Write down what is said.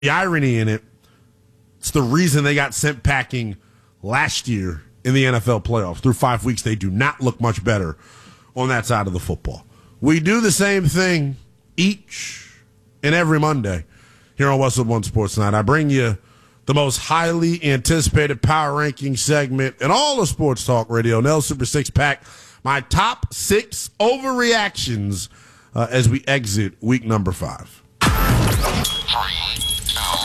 The irony in it, it's the reason they got sent packing last year in the NFL playoffs. Through 5 weeks, they do not look much better on that side of the football. We do the same thing each and every Monday here on Westwood One Sports Night. I bring you the most highly anticipated power ranking segment in all of sports talk radio, Nell Super Six Pack. My top 6 overreactions as we exit week number 5. 3,